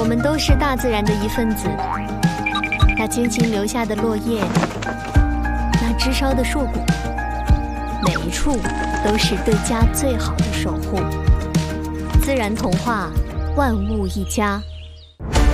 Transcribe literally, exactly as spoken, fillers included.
们都是大自然的一份子，那精心留下的落叶，那枝梢的硕果，每一处都是对家最好的守护。自然童话，万物一家。